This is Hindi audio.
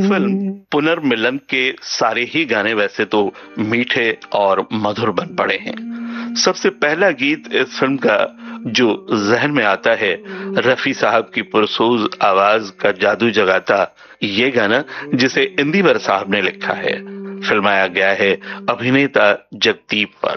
फिल्म पुनर्मिलन के सारे ही गाने वैसे तो मीठे और मधुर बन पड़े हैं। सबसे पहला गीत इस फिल्म का जो जहन में आता है, रफी साहब की पुरसोज आवाज का जादू जगाता ये गाना, जिसे इंदिवर साहब ने लिखा है, फिल्माया गया है अभिनेता जगदीप पर।